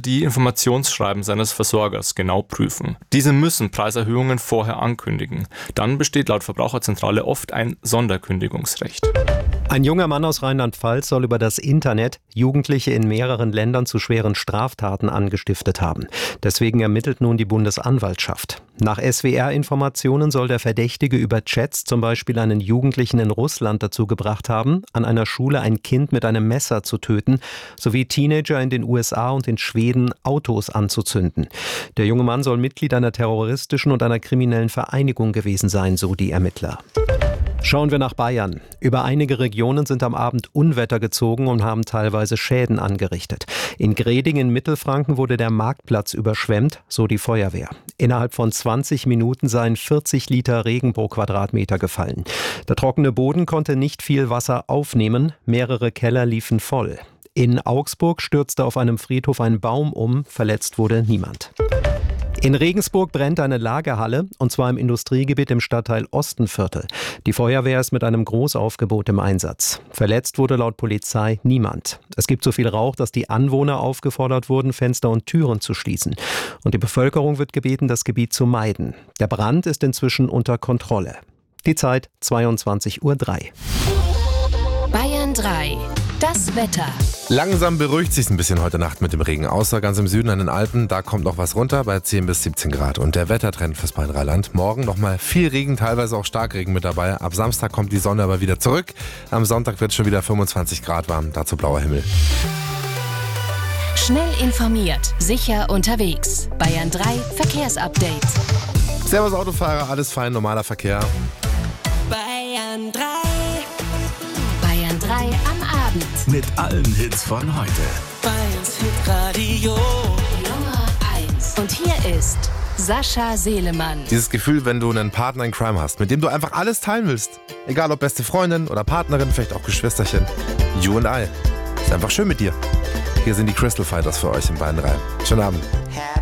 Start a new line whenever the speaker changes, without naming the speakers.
die Informationsschreiben seines Versorgers genau prüfen. Diese müssen Preiserhöhungen vorher ankündigen. Dann besteht laut Verbraucherzentrale oft ein Sonderkündigungsrecht.
Ein junger Mann aus Rheinland-Pfalz soll über das Internet Jugendliche in mehreren Ländern zu schweren Straftaten angestiftet haben. Deswegen ermittelt nun die Bundesanwaltschaft. Nach SWR-Informationen soll der Verdächtige über Chats zum Beispiel einen Jugendlichen in Russland dazu gebracht haben, an einer Schule ein Kind mit einem Messer zu töten, sowie Teenager in den USA und in Schweden Autos anzuzünden. Der junge Mann soll Mitglied einer terroristischen und einer kriminellen Vereinigung gewesen sein, so die Ermittler. Schauen wir nach Bayern. Über einige Regionen sind am Abend Unwetter gezogen und haben teilweise Schäden angerichtet. In Greding in Mittelfranken wurde der Marktplatz überschwemmt, so die Feuerwehr. Innerhalb von 20 Minuten seien 40 Liter Regen pro Quadratmeter gefallen. Der trockene Boden konnte nicht viel Wasser aufnehmen, mehrere Keller liefen voll. In Augsburg stürzte auf einem Friedhof ein Baum um, verletzt wurde niemand. In Regensburg brennt eine Lagerhalle, und zwar im Industriegebiet im Stadtteil Ostenviertel. Die Feuerwehr ist mit einem Großaufgebot im Einsatz. Verletzt wurde laut Polizei niemand. Es gibt so viel Rauch, dass die Anwohner aufgefordert wurden, Fenster und Türen zu schließen. Und die Bevölkerung wird gebeten, das Gebiet zu meiden. Der Brand ist inzwischen unter Kontrolle. Die Zeit 22:03 Uhr.
Bayern 3. Das Wetter.
Langsam beruhigt sich ein bisschen heute Nacht mit dem Regen. Außer ganz im Süden an den Alpen, da kommt noch was runter bei 10 bis 17 Grad. Und der Wettertrend fürs Rheinland. Morgen nochmal viel Regen, teilweise auch Starkregen mit dabei. Ab Samstag kommt die Sonne aber wieder zurück. Am Sonntag wird es schon wieder 25 Grad warm. Dazu blauer Himmel.
Schnell informiert, sicher unterwegs. Bayern 3 Verkehrsupdate.
Servus Autofahrer, alles fein, normaler Verkehr.
Bayern 3. Bayern 3 am Abend.
Mit allen Hits von heute.
Bayerns Hitradio
Nummer 1. Und hier ist Sascha Selemann.
Dieses Gefühl, wenn du einen Partner in Crime hast, mit dem du einfach alles teilen willst. Egal ob beste Freundin oder Partnerin, vielleicht auch Geschwisterchen. You and I. Ist einfach schön mit dir. Hier sind die Crystal Fighters für euch in Bayern 3. Schönen Abend.